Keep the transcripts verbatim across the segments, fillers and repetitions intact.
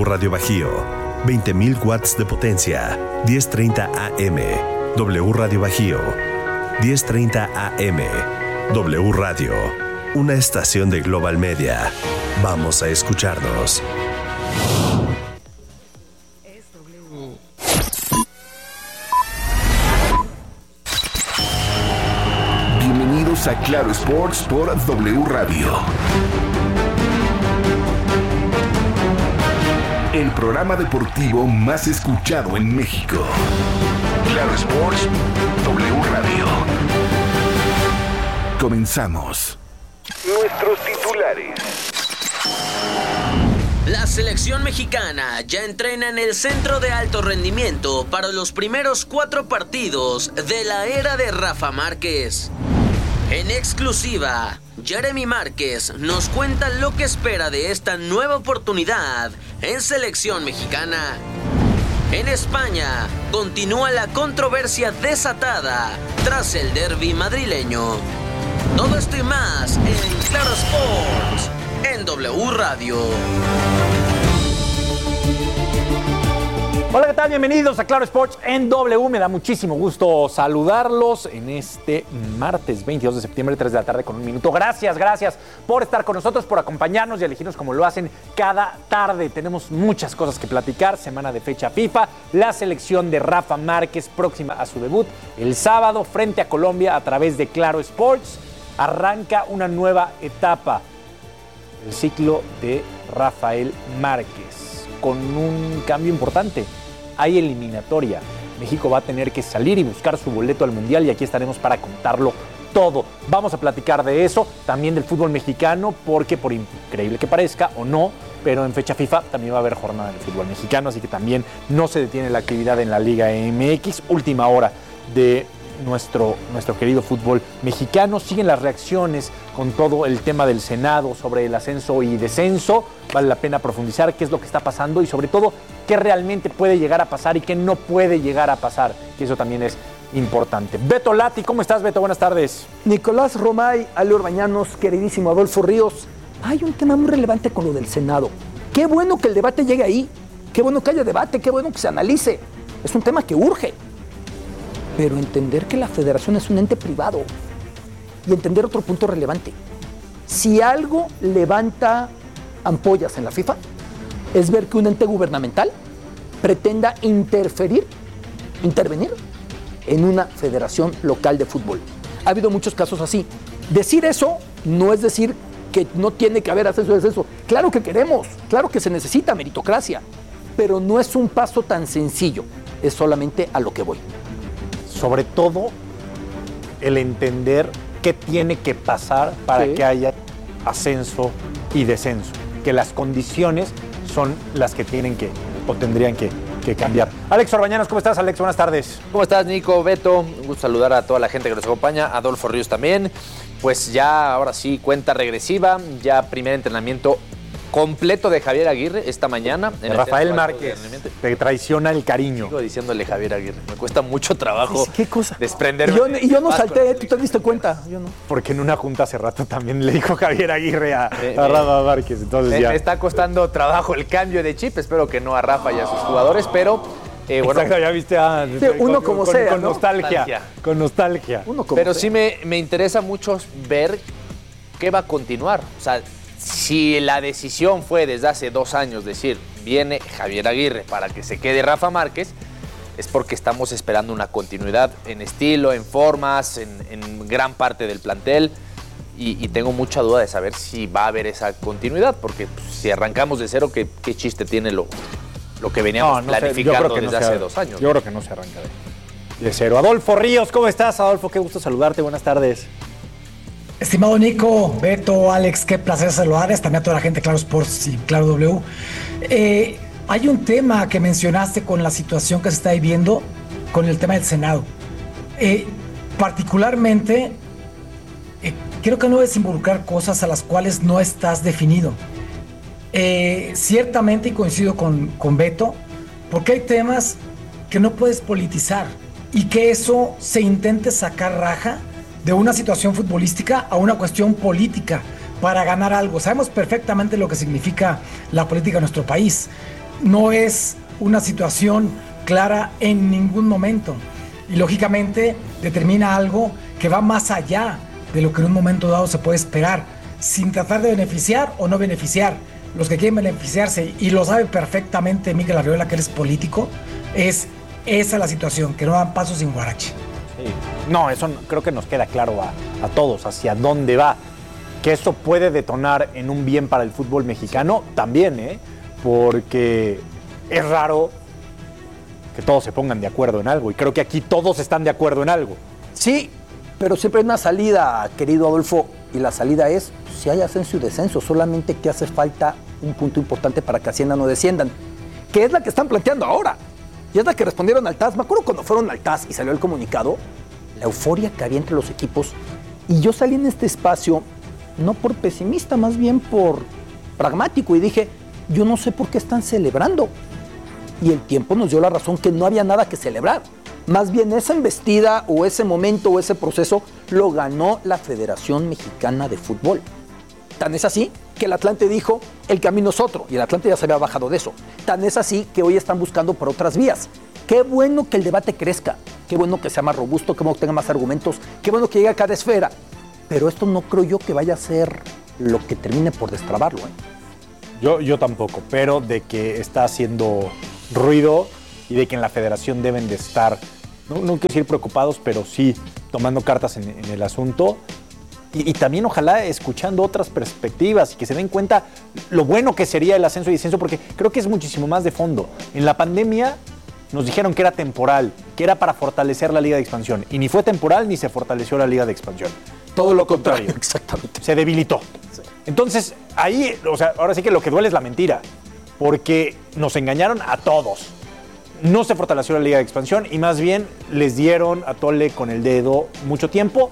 Radio Bajío, veinte mil watts de potencia, diez treinta A M. W Radio Bajío, diez treinta A M. W Radio, una estación de Global Media. Vamos a escucharnos. Bienvenidos a Claro Sports por W Radio. El programa deportivo más escuchado en México. Claro Sports, W Radio. Comenzamos. Nuestros titulares. La selección mexicana ya entrena en el centro de alto rendimiento para los primeros cuatro partidos de la era de Rafa Márquez. En exclusiva, Jeremy Márquez nos cuenta lo que espera de esta nueva oportunidad en selección mexicana. En España, continúa la controversia desatada tras el derbi madrileño. Todo esto y más en Claro Sports, en W Radio. Hola, ¿qué tal? Bienvenidos a Claro Sports en W. Me da muchísimo gusto saludarlos en este martes veintidós de septiembre, tres de la tarde con un minuto. Gracias, gracias por estar con nosotros, por acompañarnos y elegirnos como lo hacen cada tarde. Tenemos muchas cosas que platicar. Semana de fecha FIFA, la selección de Rafa Márquez próxima a su debut el sábado frente a Colombia a través de Claro Sports. Arranca una nueva etapa, el ciclo de Rafael Márquez, con un cambio importante. Hay eliminatoria. México va a tener que salir y buscar su boleto al Mundial y aquí estaremos para contarlo todo. Vamos a platicar de eso, también del fútbol mexicano, porque por increíble que parezca o no, pero en fecha FIFA también va a haber jornada de fútbol mexicano, así que también no se detiene la actividad en la Liga M X. Última hora de nuestro, nuestro querido fútbol mexicano. Siguen las reacciones con todo el tema del Senado sobre el ascenso y descenso. Vale la pena profundizar qué es lo que está pasando y sobre todo qué realmente puede llegar a pasar y qué no puede llegar a pasar, que eso también es importante. Beto Lati, ¿cómo estás, Beto? Buenas tardes. Nicolás Romay, Ale Orbañanos, queridísimo Adolfo Ríos. Hay un tema muy relevante con lo del Senado. Qué bueno que el debate llegue ahí, qué bueno que haya debate, qué bueno que se analice. Es un tema que urge. Pero entender que la federación es un ente privado y entender otro punto relevante. Si algo levanta ampollas en la FIFA, es ver que un ente gubernamental pretenda interferir, intervenir en una federación local de fútbol. Ha habido muchos casos así. Decir eso no es decir que no tiene que haber ascenso y descenso. Claro que queremos, claro que se necesita meritocracia, pero no es un paso tan sencillo, es solamente a lo que voy. Sobre todo el entender qué tiene que pasar para sí. que haya ascenso y descenso, que las condiciones son las que tienen que o tendrían que, que cambiar. Alex Orbañanos, ¿cómo estás, Alex? Buenas tardes. ¿Cómo estás, Nico, Beto? Un gusto saludar a toda la gente que nos acompaña, Adolfo Ríos también. Pues ya, ahora sí, cuenta regresiva, ya primer entrenamiento completo de Javier Aguirre esta mañana. En Rafael Márquez, te traiciona el cariño. Sigo diciéndole Javier Aguirre, me cuesta mucho trabajo. ¿Qué cosa? Desprenderme. Y yo, y yo no salté, ¿tú te diste cuenta? Yo no. Porque en una junta hace rato también le dijo Javier Aguirre a, eh, a Rafa Márquez, entonces me, ya. Me está costando trabajo el cambio de chip, espero que no a Rafa y a sus jugadores, pero eh, bueno. Exacto, ya viste a... Sí, uno con, como con, sea, con ¿no? nostalgia, nostalgia. Con nostalgia. Uno como pero sea. sí me, me interesa mucho ver qué va a continuar, o sea, si la decisión fue desde hace dos años decir, viene Javier Aguirre para que se quede Rafa Márquez, es porque estamos esperando una continuidad en estilo, en formas, en, en gran parte del plantel, y, y tengo mucha duda de saber si va a haber esa continuidad, porque pues, si arrancamos de cero, ¿qué, qué chiste tiene lo, lo que veníamos no, no planificando sé, desde no hace se, dos años? Yo creo que no se arranca de, de cero. Adolfo Ríos, ¿cómo estás, Adolfo? Qué gusto saludarte, buenas tardes. Estimado Nico, Beto, Alex, qué placer saludarles, también a toda la gente de Claro Sports y Claro W. Eh, hay un tema que mencionaste con la situación que se está viviendo con el tema del Senado. Eh, particularmente, eh, creo que no debes involucrar cosas a las cuales no estás definido. Eh, ciertamente, y coincido con, con Beto, porque hay temas que no puedes politizar y que eso se intente sacar raja de una situación futbolística a una cuestión política para ganar algo. Sabemos perfectamente lo que significa la política en nuestro país. no es una situación clara en ningún momento. Y lógicamente determina algo que va más allá de lo que en un momento dado se puede esperar, sin tratar de beneficiar o no beneficiar. Los que quieren beneficiarse, y lo sabe perfectamente Mikel Arriola, que él es político, es esa la situación, que no dan pasos sin guarache. Sí. No, eso creo que nos queda claro a, a todos, hacia dónde va. Que eso puede detonar en un bien para el fútbol mexicano, también, ¿eh? Porque es raro que todos se pongan de acuerdo en algo, y creo que aquí todos están de acuerdo en algo. Sí, pero siempre hay una salida, querido Adolfo, y la salida es, si hay ascenso y descenso, solamente que hace falta un punto importante para que Hacienda no desciendan, que es la que están planteando ahora, y es la que respondieron al T A S. Me acuerdo cuando fueron al T A S y salió el comunicado, la euforia que había entre los equipos, y yo salí en este espacio, no por pesimista, más bien por pragmático, y dije, yo no sé por qué están celebrando, y el tiempo nos dio la razón que no había nada que celebrar. Más bien esa embestida o ese momento o ese proceso lo ganó la Federación Mexicana de Fútbol. Tan es así que el Atlante dijo, el camino es otro, y el Atlante ya se había bajado de eso. Tan es así que hoy están buscando por otras vías. Qué bueno que el debate crezca, qué bueno que sea más robusto, qué bueno que tenga más argumentos, qué bueno que llegue a cada esfera. Pero esto no creo yo que vaya a ser lo que termine por destrabarlo, ¿eh? Yo, yo tampoco, pero de que está haciendo ruido y de que en la federación deben de estar, no, no quiero decir preocupados, pero sí tomando cartas en, en el asunto, y, y también ojalá escuchando otras perspectivas y que se den cuenta lo bueno que sería el ascenso y descenso, porque creo que es muchísimo más de fondo. En la pandemia nos dijeron que era temporal, que era para fortalecer la Liga de Expansión, y ni fue temporal ni se fortaleció la Liga de Expansión. Todo lo contrario. Exactamente. Se debilitó. Entonces, ahí, o sea, ahora sí que lo que duele es la mentira, porque nos engañaron a todos. No se fortaleció la Liga de Expansión y más bien les dieron a tole con el dedo mucho tiempo,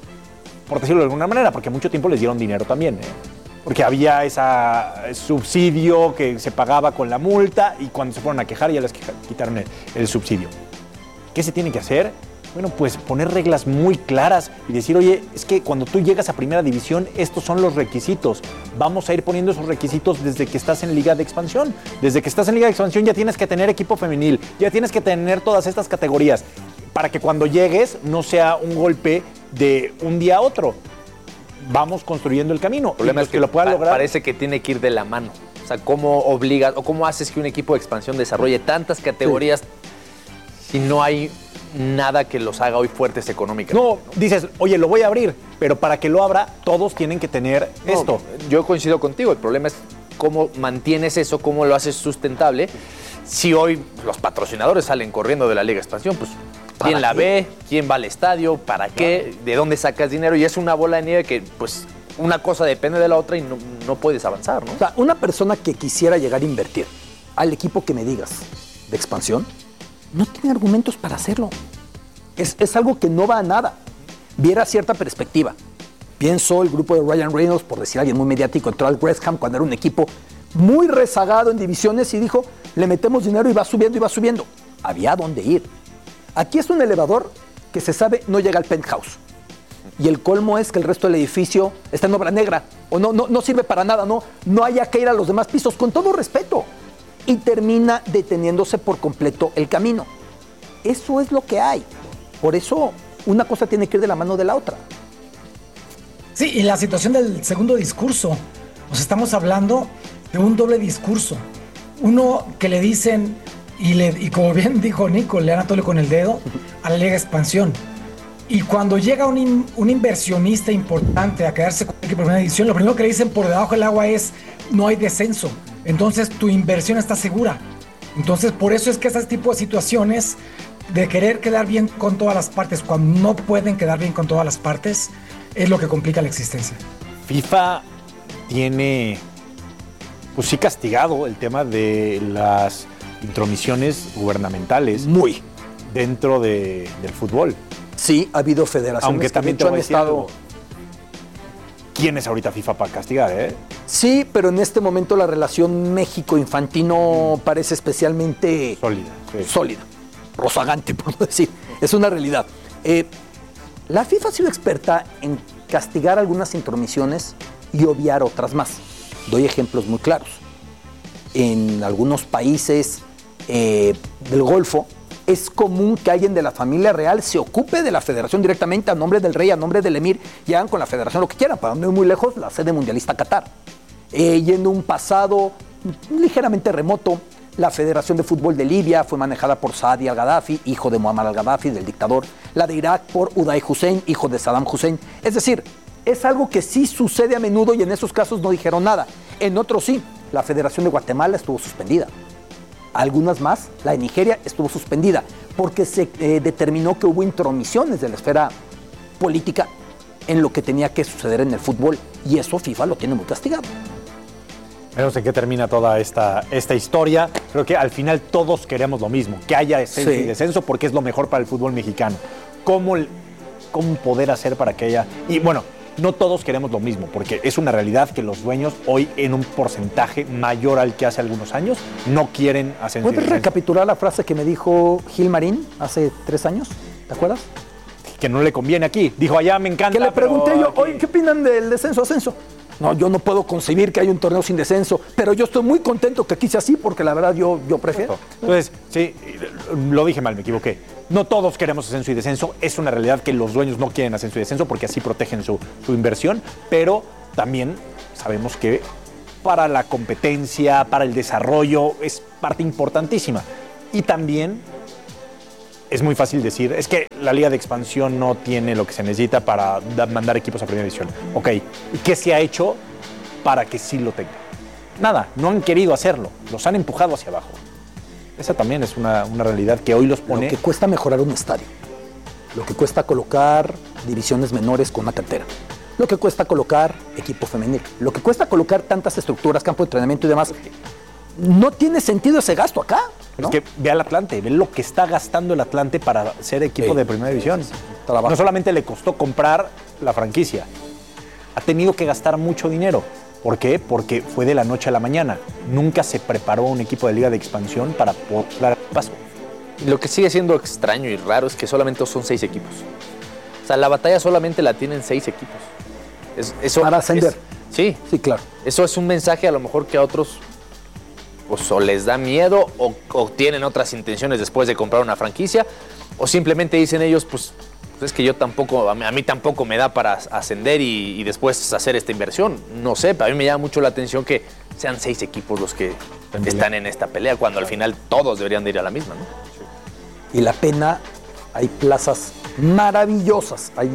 por decirlo de alguna manera, porque mucho tiempo les dieron dinero también, ¿eh? Porque había ese subsidio que se pagaba con la multa y cuando se fueron a quejar ya les quitaron el, el subsidio. ¿Qué se tiene que hacer? Bueno, pues poner reglas muy claras y decir, oye, es que cuando tú llegas a Primera División, estos son los requisitos. Vamos a ir poniendo esos requisitos desde que estás en Liga de Expansión. Desde que estás en Liga de Expansión ya tienes que tener equipo femenil, ya tienes que tener todas estas categorías, para que cuando llegues no sea un golpe de un día a otro. Vamos construyendo el camino. El problema es que, que lo pueda pa- lograr. Parece que tiene que ir de la mano. O sea, ¿cómo obligas o cómo haces que un equipo de expansión desarrolle tantas categorías sí. si no hay nada que los haga hoy fuertes económicamente? No, dices, oye, lo voy a abrir, pero para que lo abra, todos tienen que tener no, esto. Yo coincido contigo, el problema es cómo mantienes eso, cómo lo haces sustentable. Si hoy los patrocinadores salen corriendo de la Liga de Expansión, pues ¿quién la ve? ¿Quién va al estadio? ¿Para qué? ¿De dónde sacas dinero? Y es una bola de nieve que, pues, una cosa depende de la otra y no, no puedes avanzar, ¿no? O sea, una persona que quisiera llegar a invertir al equipo que me digas de expansión, no tiene argumentos para hacerlo. Es, es algo que no va a nada. Viera cierta perspectiva. Pienso el grupo de Ryan Reynolds, por decir alguien muy mediático, entró al West Ham cuando era un equipo muy rezagado en divisiones y dijo, le metemos dinero y va subiendo y va subiendo. Había dónde ir. Aquí es un elevador que se sabe no llega al penthouse. Y el colmo es que el resto del edificio está en obra negra. O no, no, no sirve para nada, no, no haya que ir a los demás pisos, con todo respeto. Y termina deteniéndose por completo el camino. Eso es lo que hay. Por eso una cosa tiene que ir de la mano de la otra. Sí, y la situación del segundo discurso. O sea, estamos hablando de un doble discurso. Uno que le dicen, y, le, y como bien dijo Nico, le dan a tole con el dedo a la Liga de Expansión. Y cuando llega un, in, un inversionista importante a quedarse con el equipo de primera división, lo primero que le dicen por debajo del agua es, no hay descenso. Entonces tu inversión está segura. Entonces por eso es que ese tipo de situaciones de querer quedar bien con todas las partes, cuando no pueden quedar bien con todas las partes, es lo que complica la existencia. FIFA tiene, pues sí, castigado el tema de las intromisiones gubernamentales. Muy. Dentro de, del fútbol. Sí, ha habido federaciones Aunque que también de hecho te voy han estado... algo. ¿Quién es ahorita FIFA para castigar, eh? Sí, pero en este momento la relación México-Infantino mm. parece especialmente... Sólida. Sí. Sólida. Rozagante, por no decir. Es una realidad. Eh, la FIFA ha sido experta en castigar algunas intromisiones y obviar otras más. Doy ejemplos muy claros. en algunos países eh, del Golfo, es común que alguien de la familia real se ocupe de la federación directamente a nombre del rey, a nombre del emir, y hagan con la federación lo que quieran. Para no ir muy lejos, la sede mundialista Qatar. Eh, y en un pasado ligeramente remoto, la Federación de Fútbol de Libia fue manejada por Saadi al-Gaddafi, hijo de Muammar al-Gaddafi, del dictador. La de Irak por Uday Hussein, hijo de Saddam Hussein. Es decir, es algo que sí sucede a menudo y en esos casos no dijeron nada. En otros sí. La Federación de Guatemala estuvo suspendida. Algunas más, la de Nigeria estuvo suspendida porque se eh, determinó que hubo intromisiones de la esfera política en lo que tenía que suceder en el fútbol, y eso FIFA lo tiene muy castigado. Veremos en qué termina toda esta, esta historia. Creo que al final todos queremos lo mismo, que haya ascenso sí. y descenso, porque es lo mejor para el fútbol mexicano. ¿Cómo, cómo poder hacer para que haya...? Y bueno, no todos queremos lo mismo, porque es una realidad que los dueños hoy, en un porcentaje mayor al que hace algunos años, no quieren ascenso. ¿Puedes recapitular la frase que me dijo Gil Marín hace tres años? ¿Te acuerdas? Que no le conviene aquí. Dijo, allá me encanta. Que le pregunté yo, aquí... oye, ¿qué opinan del descenso-ascenso? No, yo no puedo concebir que haya un torneo sin descenso, pero yo estoy muy contento que aquí sea así, porque la verdad yo, yo prefiero. Entonces, sí, lo dije mal, me equivoqué. No todos queremos ascenso y descenso. Es una realidad que los dueños no quieren ascenso y descenso porque así protegen su, su inversión, pero también sabemos que para la competencia, para el desarrollo, es parte importantísima. Y también es muy fácil decir, es que la Liga de Expansión no tiene lo que se necesita para mandar equipos a Primera División. Ok, ¿y qué se ha hecho para que sí lo tenga? Nada, no han querido hacerlo, los han empujado hacia abajo. Esa también es una, una realidad que hoy los pone... Lo que cuesta mejorar un estadio, lo que cuesta colocar divisiones menores con una cantera, lo que cuesta colocar equipo femenil, lo que cuesta colocar tantas estructuras, campo de entrenamiento y demás. No tiene sentido ese gasto acá, ¿no? Es que ve al Atlante, ve lo que está gastando el Atlante para ser equipo sí. de Primera División. Sí, sí. No solamente le costó comprar la franquicia, ha tenido que gastar mucho dinero. ¿Por qué? Porque fue de la noche a la mañana. Nunca se preparó un equipo de Liga de Expansión para poder dar el paso. Lo que sigue siendo extraño y raro es que solamente son seis equipos. O sea, la batalla solamente la tienen seis equipos. Es, eso para ascender. Es, sí. Sí, claro. Eso es un mensaje a lo mejor que a otros pues, o les da miedo o, o tienen otras intenciones después de comprar una franquicia, o simplemente dicen ellos, pues, pues es que yo tampoco, a mí, a mí tampoco me da para ascender y, y después hacer esta inversión. No sé, pero a mí me llama mucho la atención que sean seis equipos los que Tendría. están en esta pelea, cuando al final todos deberían de ir a la misma, ¿no? Sí. Y la pena, hay plazas maravillosas, hay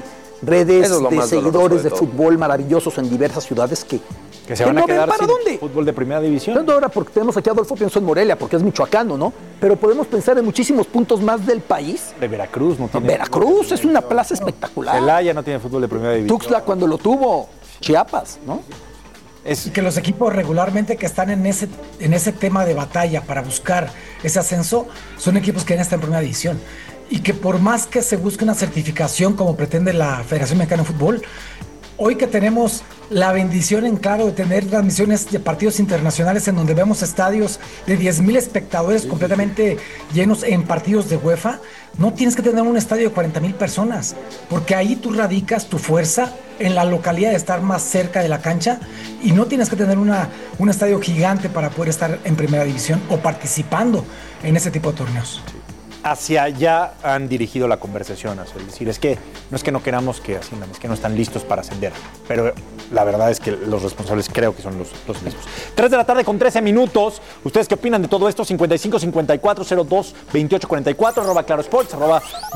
redes de seguidores de, de fútbol maravillosos en diversas ciudades que Que se van a no quedar para sin dónde. Fútbol de Primera División. No, ahora porque tenemos aquí a Adolfo, pienso en Morelia, porque es michoacano, ¿no? Pero podemos pensar en muchísimos puntos más del país. De Veracruz no tiene. No, Veracruz fútbol, es una plaza espectacular. Celaya no tiene fútbol de Primera División. Tuxtla cuando lo tuvo, Chiapas, ¿no? Es... Y que los equipos regularmente que están en ese, en ese tema de batalla para buscar ese ascenso son equipos que ya están en Primera División. Y que por más que se busque una certificación como pretende la Federación Mexicana de Fútbol, hoy que tenemos la bendición en claro de tener transmisiones de partidos internacionales en donde vemos estadios de diez mil espectadores sí, completamente sí, sí. llenos en partidos de UEFA, no tienes que tener un estadio de cuarenta mil personas, porque ahí tú radicas tu fuerza en la localidad de estar más cerca de la cancha y no tienes que tener una, un estadio gigante para poder estar en Primera División o participando en ese tipo de torneos. Sí. Hacia allá han dirigido la conversación, es decir, es que no es que no queramos que asciendan, es que no están listos para ascender, pero la verdad es que los responsables creo que son los, los mismos. tres de la tarde con trece minutos, ¿ustedes qué opinan de todo esto? cincuenta y cinco cincuenta y cuatro cero dos veintiocho cuarenta y cuatro, arroba Claro Sports, arroba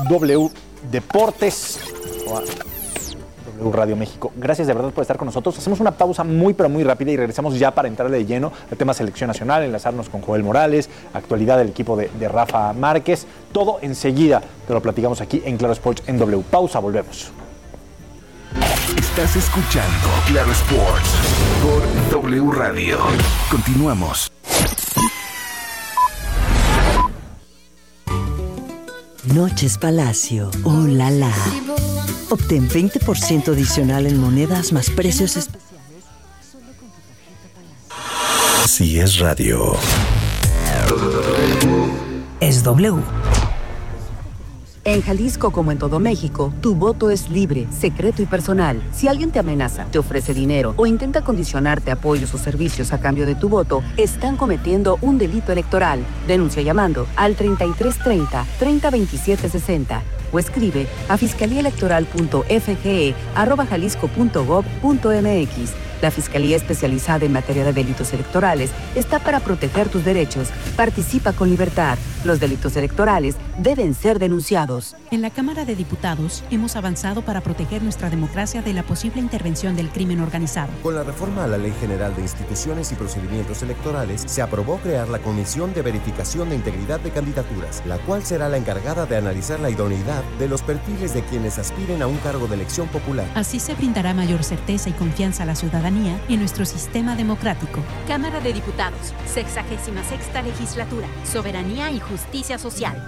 W Deportes, arroba W Radio México. Gracias de verdad por estar con nosotros. Hacemos una pausa muy pero muy rápida y regresamos ya para entrarle de lleno al tema selección nacional, enlazarnos con Joel Morales, actualidad del equipo de, de Rafa Márquez. Todo enseguida te lo platicamos aquí en Claro Sports en W. Pausa, volvemos. Estás escuchando Claro Sports por W Radio. Continuamos. Noches Palacio. Oh, la la. Obtén veinte por ciento adicional en monedas más precios especiales. Si es radio. Es W. En Jalisco, como en todo México, tu voto es libre, secreto y personal. Si alguien te amenaza, te ofrece dinero o intenta condicionarte apoyos o servicios a cambio de tu voto, están cometiendo un delito electoral. Denuncia llamando al treinta y tres treinta, treinta veintisiete sesenta o escribe a fiscalíaelectoral punto f g e arroba jalisco punto gob punto m x. La Fiscalía Especializada en Materia de Delitos Electorales está para proteger tus derechos. Participa con libertad. Los delitos electorales deben ser denunciados. En la Cámara de Diputados hemos avanzado para proteger nuestra democracia de la posible intervención del crimen organizado. Con la reforma a la Ley General de Instituciones y Procedimientos Electorales, se aprobó crear la Comisión de Verificación de Integridad de Candidaturas, la cual será la encargada de analizar la idoneidad de los perfiles de quienes aspiren a un cargo de elección popular. Así se brindará mayor certeza y confianza a la ciudadanía en nuestro sistema democrático. Cámara de Diputados, sexagésima sexta legislatura, soberanía y justicia social.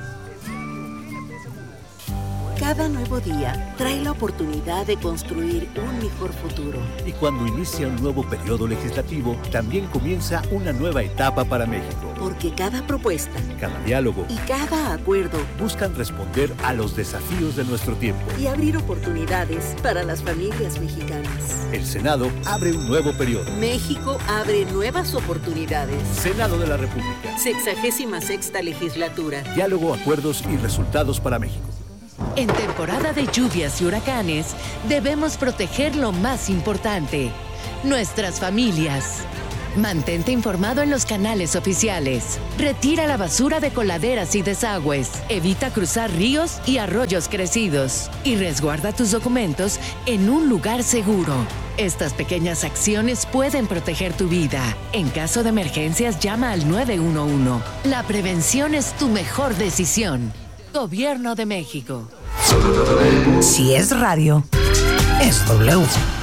Cada nuevo día trae la oportunidad de construir un mejor futuro. Y cuando inicia un nuevo periodo legislativo, también comienza una nueva etapa para México. Porque cada propuesta, cada diálogo y cada acuerdo buscan responder a los desafíos de nuestro tiempo y abrir oportunidades para las familias mexicanas. El Senado abre un nuevo periodo. México abre nuevas oportunidades. Senado de la República. Sexagésima sexta legislatura. Diálogo, acuerdos y resultados para México. En temporada de lluvias y huracanes, debemos proteger lo más importante, nuestras familias. Mantente informado en los canales oficiales. Retira la basura de coladeras y desagües. Evita cruzar ríos y arroyos crecidos. Y resguarda tus documentos en un lugar seguro. Estas pequeñas acciones pueden proteger tu vida. En caso de emergencias, llama al nueve uno uno. La prevención es tu mejor decisión. Gobierno de México. Si es radio, es W.